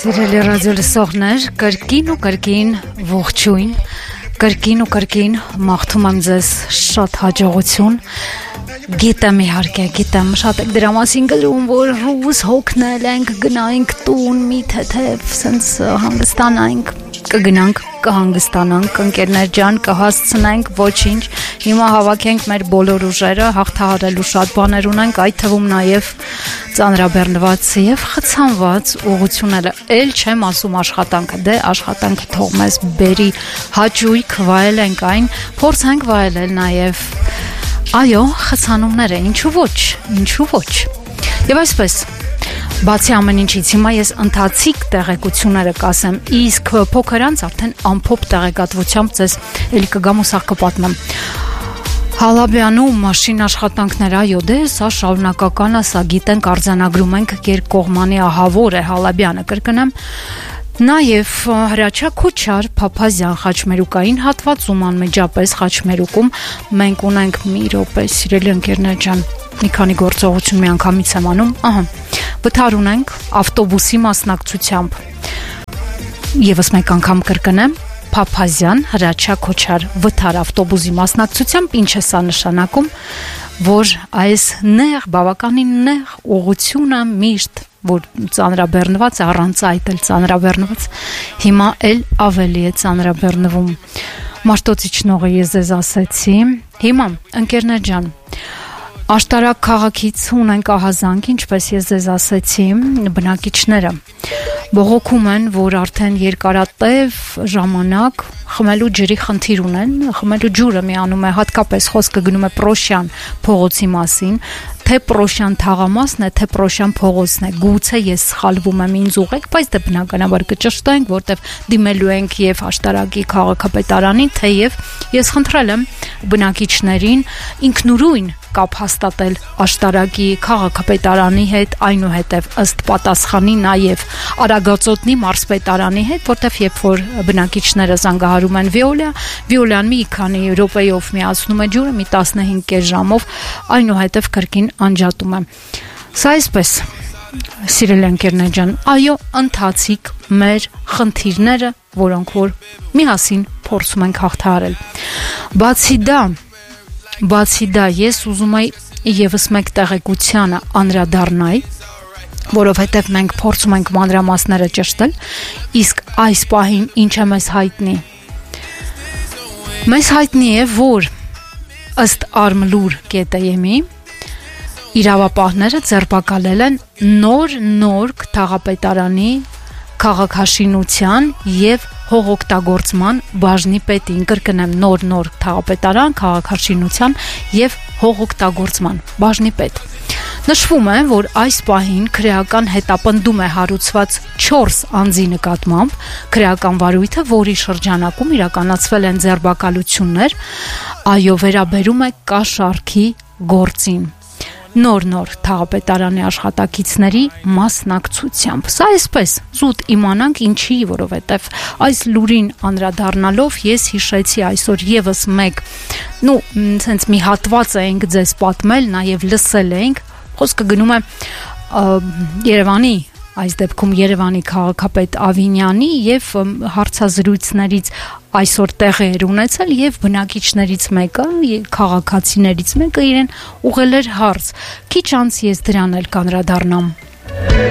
Սիրելի ռադիո լսողներ, կրկին ու կրկին ողջույն, կրկին ու կրկին մաղթում եմ ձեզ շատ հաջողություն, գիտեմ իհարկե, գիտեմ շատ եք դրա մասին գրում, որ ռուս հոգնել ենք, գնայինք տուն, մի թեթև, սենց հանգստանայինք, կգնանք, կհանգստանանք, ընկերներ ջան, կհասցնենք, ոչինչ, հիմա հավաքենք մեր բոլոր ուժերը, հաղթահարելու շատ բաներ ունենք, այդ թվում նաև ծանրաբեռնված եւ խցանված ուղղությունները, էլ չեմ ասում աշխատանքը, դե աշխատանքը թող մեզ բերի հաճույք, վայելենք այն, փորձենք վայելել նաև, այո, խցանումները, ինչու ոչ, եւ այսպես, բացի ամեն ինչից, հիմա ես ընթացիկ տեղեկությունները կասեմ, իսկ փոքրանց արդեն ամփոփ տեղեկատվությամբ ձեզ էլի կգամ ու սաղ կպատմեմ։ Հալաբյանում մաշին աշխատանքներ, այո, դե սա շարունակական է, սա գիտենք, արձանագրում ենք, երկկողմանի ահավոր է Հալաբյանը, կրկնեմ, նաև Հրաչյա Քոչար Փափազյան խաչմերուկային հատվածում անմիջապես խաչմերուկում մենք ունենք մի րոպե, սիրելի ընկերներ ջան, մի քանի գործողություն միանգամից եմ անում, վթար ունենք ավտոբուսի մասնակցությամբ, եւս մեկ անգամ կրկնեմ, Փափազյան Հրաչյա Քոչար վթար ավտոբուսի մասնակցությամբ, ինչ է սա նշանակում, որ այս նեղ, բավականին նեղ ուղղությունը միշտ, որ ծանրաբեռնված է, առանց այդ էլ ծանրաբեռնված, հիմա էլ ավելի է ծանրաբեռնվում։ Մաշտոցի ճնողը ես ձեզ ասեցի, հիմա ընկերներ ջան, Աշտարակ քաղաքից ունենք ահազանգ, ինչպես ես ձեզ ասեցի, բնակիչները բողոքում են, որ արդեն երկարատև ժամանակ խմելու ջրի խնդիր ունեն, խմելու ջուրը միանում է, հատկապես խոսքը գնում է Պրոշյան փողոցի մասին, թե Պրոշյան թաղամասն է, թե Պրոշյան փողոցն է, գուցե ես սխալվում եմ, ինձ ուղեք, բայց դե բնականաբար կճշտենք, որտեվ դիմելու ենք եւ Աշտարակի քաղաքապետարանին, թեև ես խնդրել եմ բնակիչներին ինքնուրույն կապ հաստատել Աշտարակի քաղաքապետարանի հետ, այնուհետև ըստ պատասխանի նաև Արագածոտնի մարզպետարանի հետ, որտեվ երբ որ բնակիչները զանգահարում են Վիոլյան մի քանի րոպեով միացնում է ջուրը, մի 15 ժամով, այնուհետև կրկին անջատում է։ Սա այսպես, սիրելի ընկերներ ջան, այո, ընթացիկ մեր խնդիրները, որոնք որ միասին փորձում ենք հաղթահարել։ Բացի դա, ես ուզում եի եւս մեկ տեղեկությանը անդրադառնալ, որովհետև մենք փորձում ենք մանրամասները ճշտել, իսկ այս պահին ինչ է մեզ հայտնի։ Մեզ հայտնի է, որ ըստ Արմլուր.am-ի իրավապահները ձերբակալել են նոր թաղապետարանի քաղաքաշինության եւ հողօգտագործման բաժնի պետին, կրկնեմ, նոր թաղապետարան, քաղաքաշինության եւ հողօգտագործման բաժնի պետ։ Նշվում է, որ այս պահին քրեական հետապնդում է հարուցված 4 անձի նկատմամբ, քրեական վարույթը, որի շրջանակում իրականացվել են ձերբակալություններ, այո, վերաբերում է կաշառքի գործին։ Նոր թաղապետարանի աշխատակիցների մասնակցությամբ։ Սա այսպես, զուտ իմանանք ինչի, որովհետև այս լուրին անդրադառնալով ես հիշեցի այսօր եւս մեկ, սենց մի հատված էինք ձեզ պատմել, նաև լսել էինք, խոսքը գնում է Երևանի, այս դեպքում Երևանի քաղաքապետ Ավինյանի եւ հարցազրույցներից այսօր տեղի էր ունեցել եւ բնակիչներից մեկը, քաղաքացիներից մեկը իրեն ուղղել էր հարց։ Քիչ անց ես դրան էլ կանդրադառնամ։